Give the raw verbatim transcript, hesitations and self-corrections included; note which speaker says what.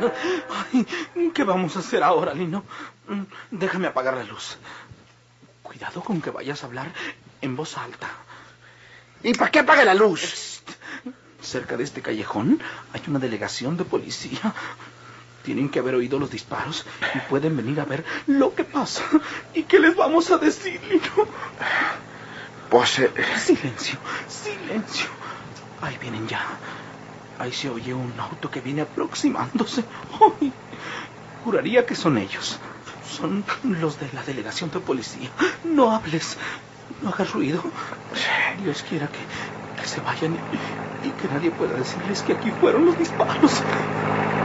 Speaker 1: Ay, ¿qué vamos a hacer ahora, Lino? Déjame apagar la luz. Cuidado con que vayas a hablar en voz alta.
Speaker 2: ¿Y para qué apague la luz?
Speaker 1: Psst. Cerca de este callejón hay una delegación de policía. Tienen que haber oído los disparos y pueden venir a ver lo que pasa. ¿Y qué les vamos a decir, Lino?
Speaker 2: Pues... Eh...
Speaker 1: Silencio, silencio. Ahí vienen ya. Ahí se oye un auto que viene aproximándose. ¡Ay! Juraría que son ellos. Son los de la delegación de policía. No hables, no hagas ruido. Dios quiera que, que se vayan y, y que nadie pueda decirles que aquí fueron los disparos.